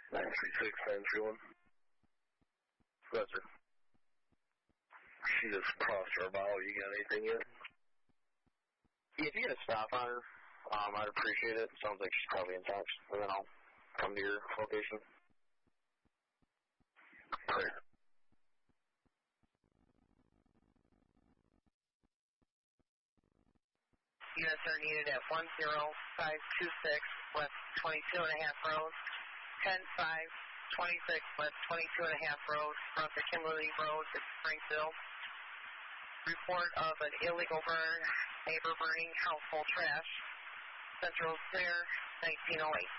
936 931. Roger. She just crossed our bow. You got anything yet? Yeah, if you get a stop on her, I'd appreciate it. Sounds like she's probably in touch. And then I'll come to your location. Great. Units are needed at 10526 West 22.5 Road, 10526 West 22.5 Road, from the Kimberly Road to Springfield. Report of an illegal burn, neighbor burning household trash. Central clear, 1908.